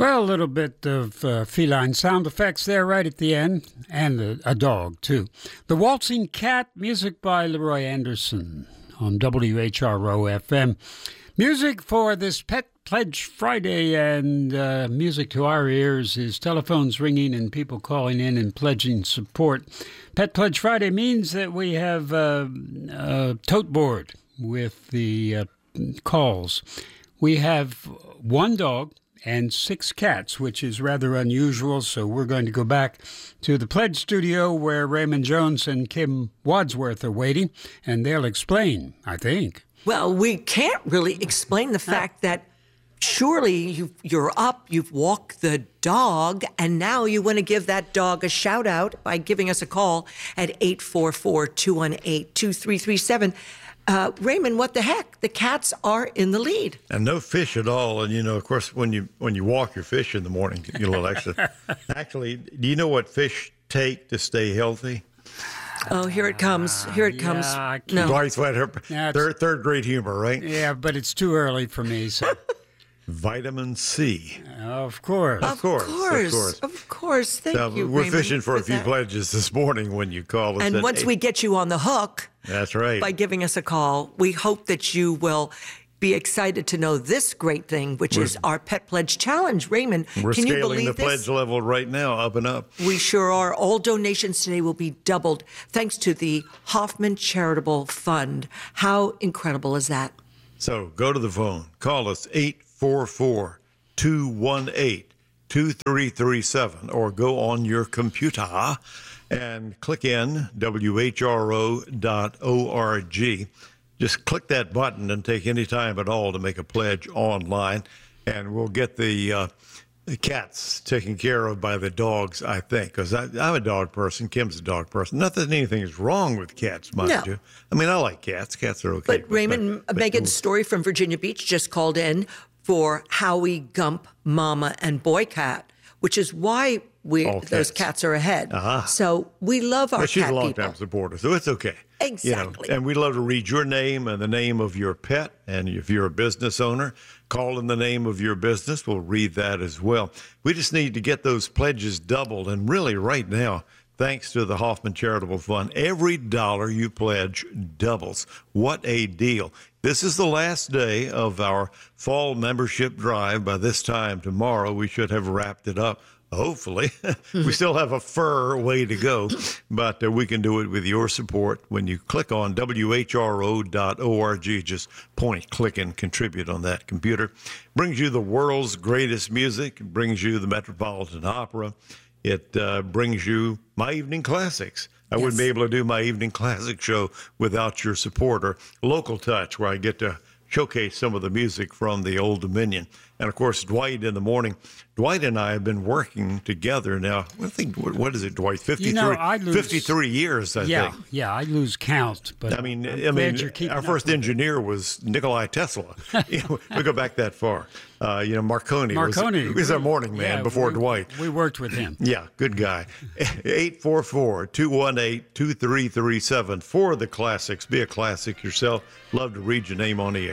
Well, a little bit of feline sound effects there right at the end, and a dog, too. The Waltzing Cat, music by Leroy Anderson on WHRO FM. Music for this Pet Pledge Friday, and music to our ears is telephones ringing and people calling in and pledging support. Pet Pledge Friday means that we have a tote board with the calls. We have one dog and 6 cats, which is rather unusual, so we're going to go back to the Pledge Studio where Raymond Jones and Kim Wadsworth are waiting, and they'll explain, I think. Well, we can't really explain the fact that surely you're up, you've walked the dog, and now you want to give that dog a shout out by giving us a call at 844-218-2337. Raymond, what the heck? The cats are in the lead. And no fish at all. And, of course, when you walk your fish in the morning, you get a little extra. Actually, do you know what fish take to stay healthy? Oh, here it comes. Here it comes. No. Dwight's third grade humor, right? Yeah, but it's too early for me, so... Vitamin C. Of course. Of course. Thank you, We're Raymond, fishing for a few pledges this morning when you call us. And once we get you on the hook, that's right, by giving us a call, we hope that you will be excited to know this great thing, which is our Pet Pledge Challenge. Raymond, we're can you scaling believe the pledge level right now, up and up. We sure are. All donations today will be doubled thanks to the Hoffman Charitable Fund. How incredible is that? So go to the phone. Call us 844-218-2337 or go on your computer and click in WHRO.org. Just click that button and take any time at all to make a pledge online, and we'll get the cats taken care of by the dogs, I think, because I'm a dog person. Kim's a dog person. Not that anything is wrong with cats, mind you. I mean, I like cats. Cats are okay. But Raymond, Megan Story from Virginia Beach just called in for Howie, Gump, Mama, and Boy Cat, which is why those cats are ahead. So we love our cat people. She's a long-time supporter, so it's okay. Exactly. And we'd love to read your name and the name of your pet. And if you're a business owner, call in the name of your business. We'll read that as well. We just need to get those pledges doubled. And really right now, thanks to the Hoffman Charitable Fund, every dollar you pledge doubles. What a deal. This is the last day of our fall membership drive. By this time tomorrow, we should have wrapped it up. Hopefully. We still have a fur way to go, but we can do it with your support. When you click on WHRO.org, just point, click, and contribute on that computer. Brings you the world's greatest music. It brings you the Metropolitan Opera. It brings you my evening classics. I wouldn't be able to do my evening classic show without your support, or Local Touch, where I get to showcase some of the music from the Old Dominion. And, of course, Dwight in the morning. Dwight and I have been working together now. I think, what is it, Dwight? 53 years, I think. Yeah, I lose count. But I mean, our first engineer was Nikolai Tesla. We go back that far. Marconi was our morning man before Dwight. We worked with him. Yeah, good guy. 844-218-2337 for the classics. Be a classic yourself. Love to read your name on the air.